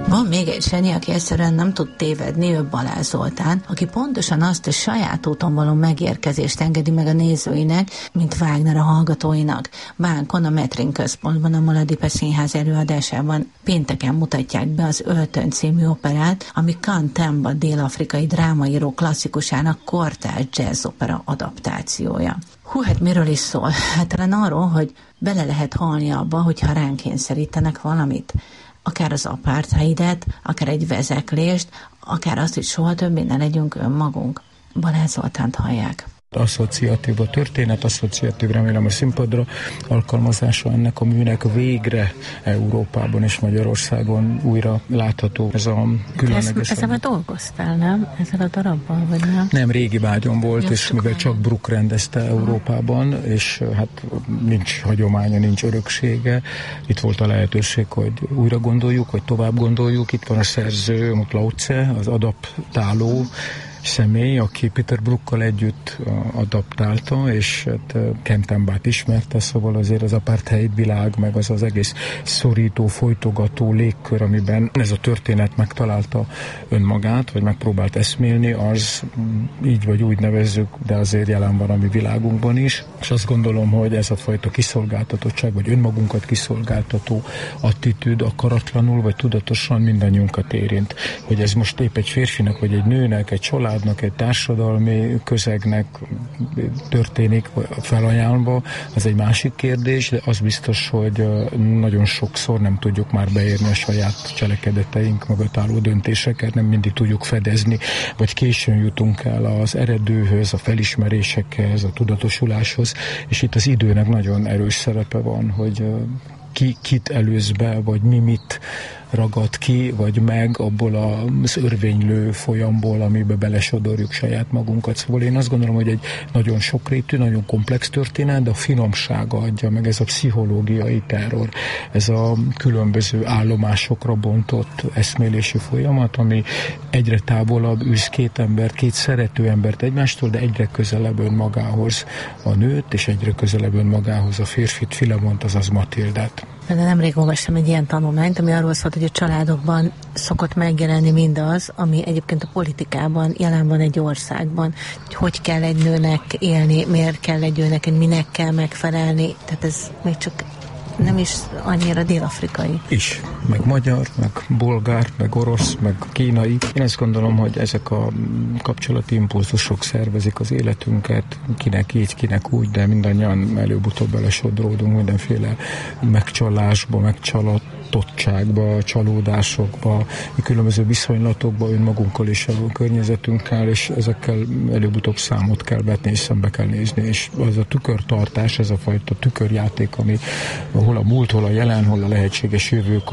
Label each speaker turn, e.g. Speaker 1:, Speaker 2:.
Speaker 1: Van még egy zseni, aki egyszerűen nem tud tévedni, ő Balázs Zoltán, aki pontosan azt a saját úton való megérkezést engedi meg a nézőinek, mint Wagner a hallgatóinak. Bánkon, a Metrin központban, a Maladipe Színház előadásában pénteken mutatják be az Öltöny című operát, ami Kantemba dél-afrikai drámaíró klasszikusának kortárs jazzopera adaptációja. Hát miről is szól? Hát talán arról, hogy bele lehet halni abba, hogyha ránk kényszerítenek valamit. Akár az apartheidet, akár egy vezeklést, akár azt, hogy soha többé ne legyünk önmagunk. Balázs Zoltánt hallják.
Speaker 2: Asszociatív a történet, asszociatív remélem a színpadra alkalmazása ennek a műnek végre Európában és Magyarországon újra látható. Ez a különleges...
Speaker 1: Ezzel már dolgoztál, nem? Ezzel a darabbal, vagy nem?
Speaker 2: Nem, régi vágyom volt, és mivel csak Bruck rendezte Európában, és hát nincs hagyománya, nincs öröksége, itt volt a lehetőség, hogy újra gondoljuk, hogy tovább gondoljuk. Itt van a szerző, Lauce, az adaptáló személy, aki Peter Bruckkal együtt adaptálta, és hát Kentembát ismerte, szóval azért az apartheid világ, meg az egész szorító, folytogató légkör, amiben ez a történet megtalálta önmagát, vagy megpróbált eszmélni, az így vagy úgy nevezzük, de azért jelen van a mi világunkban is, és azt gondolom, hogy ez a fajta kiszolgáltatottság, vagy önmagunkat kiszolgáltató attitűd akaratlanul, vagy tudatosan mindannyiunkat érint. Hogy ez most épp egy férfinak, vagy egy nőnek, egy családnak, egy társadalmi közegnek történik felajánlva, az egy másik kérdés, de az biztos, hogy nagyon sokszor nem tudjuk már beérni a saját cselekedeteink mögött álló döntéseket, nem mindig tudjuk fedezni, vagy későn jutunk el az eredőhöz, a felismerésekhez, a tudatosuláshoz, és itt az időnek nagyon erős szerepe van, hogy kit előz be, vagy mi mit ragad ki, vagy meg abból az örvénylő folyamból, amiben belesodorjuk saját magunkat. Szóval én azt gondolom, hogy egy nagyon sokrétű, nagyon komplex történet, de a finomsága adja meg, ez a pszichológiai terror, ez a különböző állomásokra bontott eszmélési folyamat, ami egyre távolabb űz két szerető embert egymástól, de egyre közelebb önmagához a nőt, és egyre közelebb önmagához a férfit, Filemont, azaz Matildát.
Speaker 1: De nemrég olvastam egy ilyen tanulmányt, ami arról szólt, hogy a családokban szokott megjelenni mindaz, ami egyébként a politikában jelen van egy országban. Hogy kell egy nőnek élni, miért kell egy nőnek, minek kell megfelelni. Tehát ez még csak nem is annyira dél-afrikai.
Speaker 2: Is. Meg magyar, meg bolgár, meg orosz, meg kínai. Én azt gondolom, hogy ezek a kapcsolati impulzusok szervezik az életünket, kinek így, kinek úgy, de mindannyian előbb-utóbb belesodródunk mindenféle megcsalásba, megcsalatottságba, csalódásokba, különböző viszonylatokba önmagunkkal és a környezetünkkel, és ezekkel előbb-utóbb számot kell vetni, és szembe kell nézni, és az a tükörtartás, ez a fajta tükörjáték, ami hol a múlt, hol a jelen, hol a lehetséges jövő